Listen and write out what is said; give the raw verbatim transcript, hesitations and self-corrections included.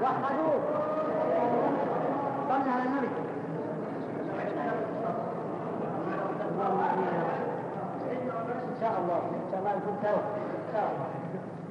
وحدوا صلى على النبي. إن شاء الله إن شاء الله يكون توبة إن شاء الله.